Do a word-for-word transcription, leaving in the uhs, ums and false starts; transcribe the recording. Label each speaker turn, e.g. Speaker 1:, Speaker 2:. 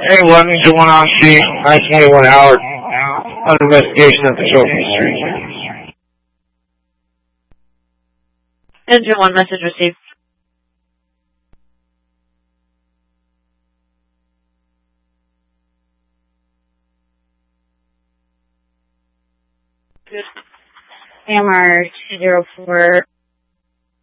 Speaker 1: Hey, one to one on C, nine twenty-one Howard, on investigation at the Trophy Street.
Speaker 2: Engine one, message received. Good. A M R two zero four